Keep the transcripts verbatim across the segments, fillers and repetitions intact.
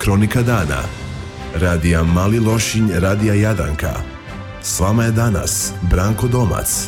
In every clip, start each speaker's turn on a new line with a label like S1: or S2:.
S1: Kronika dana. Radija Mali Lošinj, Radija Jadranka. S vama je danas Branko Domac.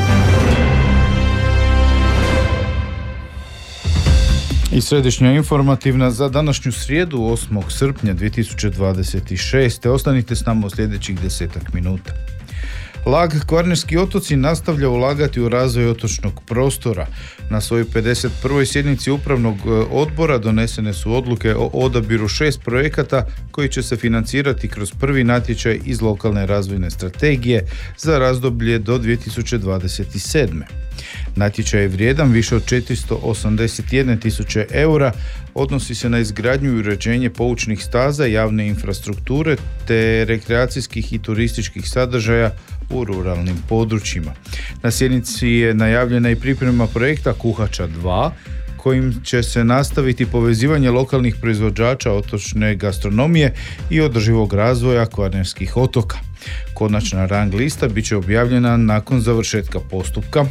S2: I središnja informativna za današnju srijedu osmog srpnja dvije tisuće dvadeset šeste. Ostanite s nama u sljedećih desetak minuta. Lag Kvarnerski otoci nastavlja ulagati u razvoj otočnog prostora. Na svojoj pedeset prvoj sjednici upravnog odbora donesene su odluke o odabiru šest projekata koji će se financirati kroz prvi natječaj iz lokalne razvojne strategije za razdoblje do dvije tisuće dvadeset sedme. Natječaj je vrijedan više od četiristo osamdeset jedne tisuće eura, odnosi se na izgradnju i uređenje poučnih staza, javne infrastrukture te rekreacijskih i turističkih sadržaja u ruralnim područjima. Na sjednici je najavljena i priprema projekta Kuhača dva, kojim će se nastaviti povezivanje lokalnih proizvođača otočne gastronomije i održivog razvoja Kvarnerskih otoka. Konačna rang lista bit će objavljena nakon završetka postupka,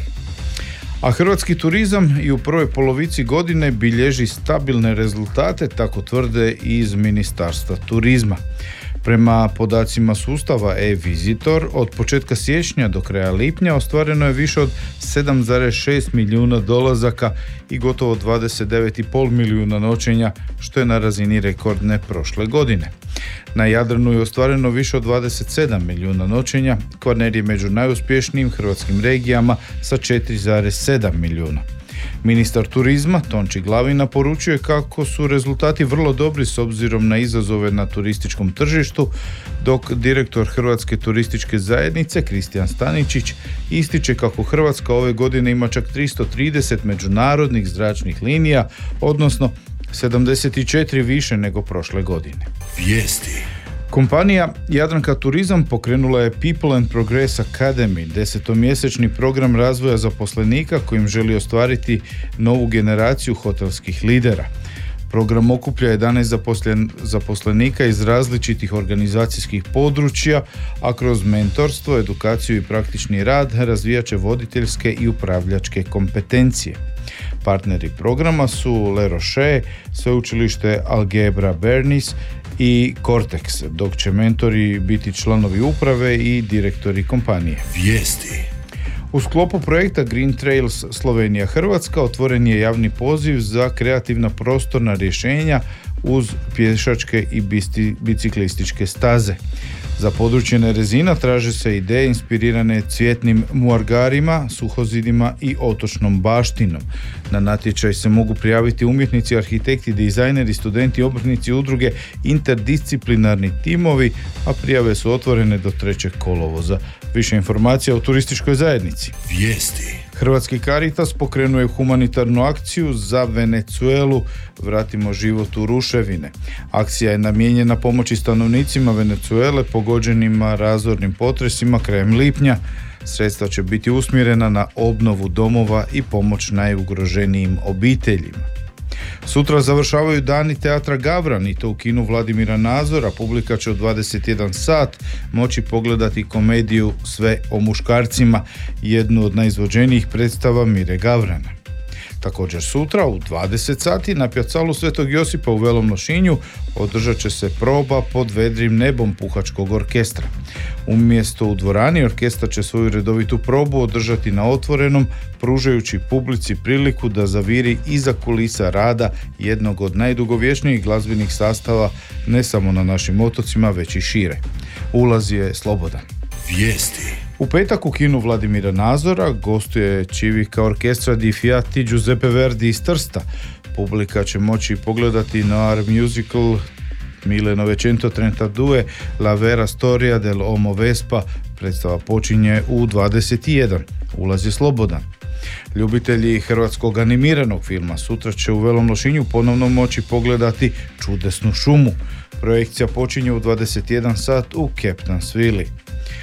S2: a hrvatski turizam i u prvoj polovici godine bilježi stabilne rezultate, tako tvrde iz Ministarstva turizma. Prema podacima sustava e-Visitor, od početka siječnja do kraja lipnja ostvareno je više od sedam zarez šest milijuna dolazaka i gotovo dvadeset devet zarez pet milijuna noćenja, što je na razini rekordne prošle godine. Na Jadranu je ostvareno više od dvadeset sedam milijuna noćenja, Kvarner je među najuspješnijim hrvatskim regijama sa četiri zarez sedam milijuna. Ministar turizma Tonči Glavina poručuje kako su rezultati vrlo dobri s obzirom na izazove na turističkom tržištu, dok direktor Hrvatske turističke zajednice Kristijan Staničić ističe kako Hrvatska ove godine ima čak tristo trideset međunarodnih zračnih linija, odnosno sedamdeset četiri više nego prošle godine.
S1: Vijesti.
S2: Kompanija Jadranka Turizam pokrenula je People and Progress Academy, desetomjesečni program razvoja zaposlenika kojim želi ostvariti novu generaciju hotelskih lidera. Program okuplja jedanaest zaposlen, zaposlenika iz različitih organizacijskih područja, a kroz mentorstvo, edukaciju i praktični rad razvijat će voditeljske i upravljačke kompetencije. Partneri programa su Le Roche, sveučilište Algebra Bernice i Cortex, dok će mentori biti članovi uprave i direktori kompanije.
S1: Vijesti.
S2: U sklopu projekta Green Trails Slovenija Hrvatska otvoren je javni poziv za kreativna prostorna rješenja uz pješačke i biciklističke staze. Za područje Nerezina traže se ideje inspirirane cvjetnim muargarima, suhozidima i otočnom baštinom. Na natječaj se mogu prijaviti umjetnici, arhitekti, dizajneri, studenti, obrtnici, udruge, interdisciplinarni timovi, a prijave su otvorene do trećeg kolovoza. Više informacija o turističkoj zajednici.
S1: Vijesti.
S2: Hrvatski Caritas pokrenuo je humanitarnu akciju za Venezuelu Vratimo život u ruševine. Akcija je namijenjena pomoći stanovnicima Venezuele pogođenima razornim potresima krajem lipnja. Sredstva će biti usmjerena na obnovu domova i pomoć najugroženijim obiteljima. Sutra završavaju dani teatra Gavran i to u kinu Vladimira Nazora. Publika će u dvadeset jedan sat moći pogledati komediju Sve o muškarcima, jednu od najizvođenijih predstava Mire Gavrana. Također sutra u dvadeset sati na pjacalu Svetog Josipa u Velom Lošinju održat će se proba pod vedrim nebom puhačkog orkestra. Umjesto u dvorani, orkestar će svoju redovitu probu održati na otvorenom, pružajući publici priliku da zaviri iza kulisa rada jednog od najdugovječnijih glazbenih sastava ne samo na našim otocima, već i šire. Ulaz je slobodan.
S1: Vijesti.
S2: U petak u kinu Vladimira Nazora gostuje čivika orkestra di Fiati Giuseppe Verdi iz Trsta. Publika će moći pogledati noir musical mille novecentotrentadue La vera storia del Homo Vespa. Predstava počinje u dvadeset jedan. Ulaz je slobodan. Ljubitelji hrvatskog animiranog filma sutra će u Velom Lošinju ponovno moći pogledati Čudesnu šumu. Projekcija počinje u dvadeset jedan sat u Captain's Willi.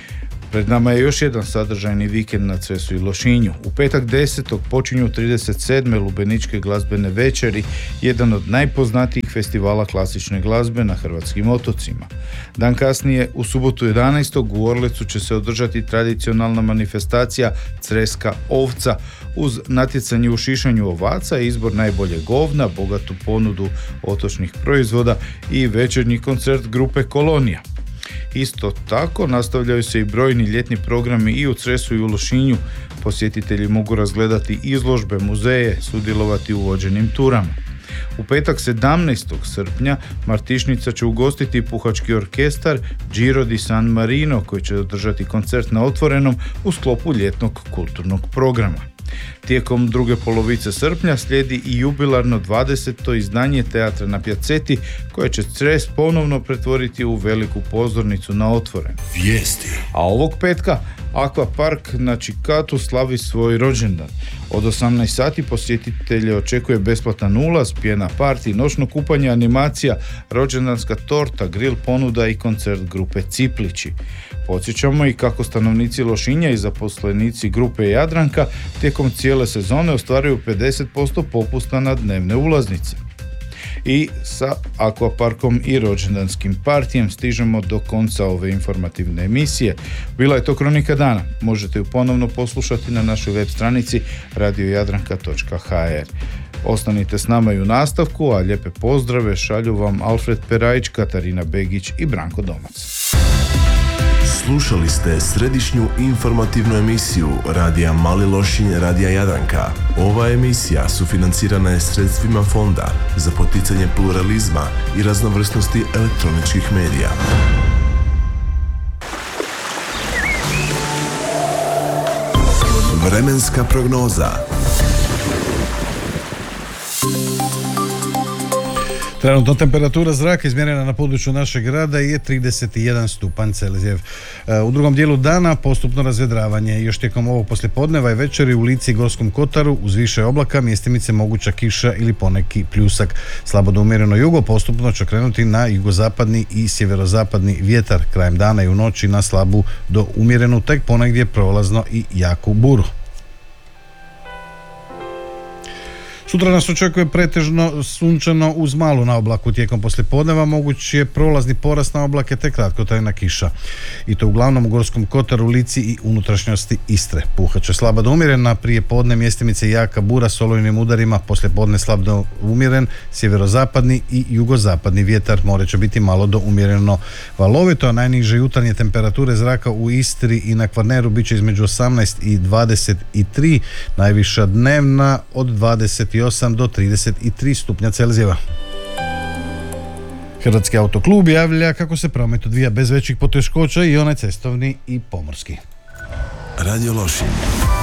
S2: Pred nama je još jedan sadržajni vikend na Cresu i Lošinju. U petak desetog počinju trideset sedme Lubeničke glazbene večeri, jedan od najpoznatijih festivala klasične glazbe na hrvatskim otocima. Dan kasnije, u subotu jedanaestog u Orlecu će se održati tradicionalna manifestacija Creska ovca uz natjecanje u šišanju ovaca, izbor najbolje govna, bogatu ponudu otočnih proizvoda i večernji koncert grupe Kolonija. Isto tako nastavljaju se i brojni ljetni programi i u Cresu i u Lošinju. Posjetitelji mogu razgledati izložbe, muzeje, sudjelovati u vođenim turama. U petak sedamnaestog srpnja Martišnica će ugostiti puhački orkestar Giro di San Marino koji će održati koncert na otvorenom u sklopu ljetnog kulturnog programa. Tijekom druge polovice srpnja slijedi i jubilarno dvadeseto izdanje Teatra na Pjaceti koje će Cres ponovno pretvoriti u veliku pozornicu na otvoren.
S1: Vijesti.
S2: A ovog petka Akvapark na Čikatu slavi svoj rođendan. Od osamnaest sati posjetitelje očekuje besplatan ulaz, pjena parti, noćno kupanje, animacija, rođendanska torta, grill ponuda i koncert grupe Ciplići. Podsjećamo i kako stanovnici Lošinja i zaposlenici grupe Jadranka tijekom cijele sezone ostvaruju pedeset posto popusta na dnevne ulaznice. I sa Akvaparkom i rođendanskim partijem stižemo do konca ove informativne emisije. Bila je to Kronika dana. Možete ju ponovno poslušati na našoj web stranici radio jadranka točka ha er. Ostanite s nama i u nastavku, a lijepe pozdrave šalju vam Alfred Perajić, Katarina Begić i Branko Domac.
S1: Slušali ste središnju informativnu emisiju Radija Mali Lošinj, Radija Jadranka. Ova emisija sufinancirana je sredstvima Fonda za poticanje pluralizma i raznovrsnosti elektroničkih medija. Vremenska prognoza.
S3: Trenutno temperatura zraka izmjerena na području našeg grada je trideset jedan stupanj Celzijev. U drugom dijelu dana postupno razvedravanje. Još tijekom ovog poslijepodneva i večeri u Lici i Gorskom Kotaru uz više oblaka mjestimice moguća kiša ili poneki pljusak. Slabo do umjereno jugo postupno će krenuti na jugozapadni i sjeverozapadni vjetar. Krajem dana i u noći na slabu do umjerenu, tek ponegdje prolazno i jaku buru. Sutra nas očekuje pretežno sunčano uz malu naoblaku. Tijekom poslijepodneva moguć je prolazni porast na oblake te kratkotrajna kiša. I to uglavnom u Gorskom Kotaru, Lici i unutrašnjosti Istre. Puhat će slaba do umjerena, prije podne mjestimice jaka bura s olujnim udarima, poslijepodne slab do umjeren, sjeverozapadni i jugozapadni vjetar. More će biti malo do umjereno valovito, a najniže jutarnje temperature zraka u Istri i na Kvarneru bit će između osamnaest i dvadeset tri, najviša dnevna od dvadeset osam do trideset tri stupnja Celzijeva. Hrvatski autoklub javlja kako se promet odvija bez većih poteškoća, i onaj cestovni i pomorski.
S1: Radio Lošinj.